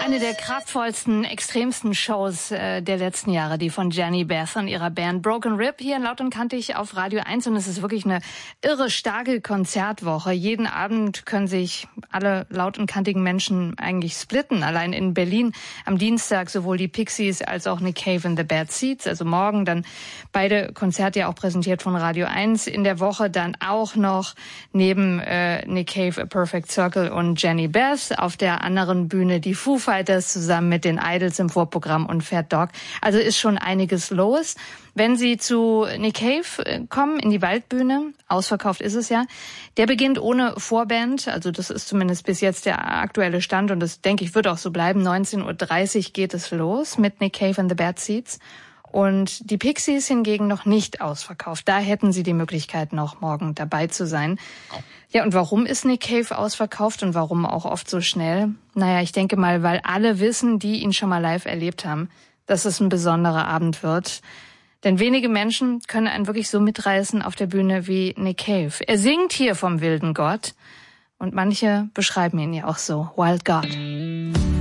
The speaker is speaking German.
Eine der kraftvollsten, extremsten Shows der letzten Jahre, die von Jenny Beth und ihrer Band Broken Rib hier in Laut und Kantig auf Radio 1. Und es ist wirklich eine irre starke Konzertwoche. Jeden Abend können sich alle laut und kantigen Menschen eigentlich splitten. Allein in Berlin am Dienstag sowohl die Pixies als auch Nick Cave and the Bad Seeds. Also morgen dann beide Konzerte ja auch präsentiert von Radio 1. In der Woche dann auch noch neben Nick Cave, A Perfect Circle und Jenny Beth auf der anderen Bühne die Foo Fighters zusammen mit den Idols im Vorprogramm und Fat Dog. Also ist schon einiges los. Wenn Sie zu Nick Cave kommen, in die Waldbühne, ausverkauft ist es ja, der beginnt ohne Vorband, also das ist zumindest bis jetzt der aktuelle Stand und das, denke ich, wird auch so bleiben. 19:30 Uhr geht es los mit Nick Cave and the Bad Seeds. Und die Pixies hingegen noch nicht ausverkauft. Da hätten Sie die Möglichkeit, noch morgen dabei zu sein. Ja, und warum ist Nick Cave ausverkauft und warum auch oft so schnell? Naja, ich denke mal, weil alle wissen, die ihn schon mal live erlebt haben, dass es ein besonderer Abend wird. Denn wenige Menschen können einen wirklich so mitreißen auf der Bühne wie Nick Cave. Er singt hier vom wilden Gott und manche beschreiben ihn ja auch so, Wild God.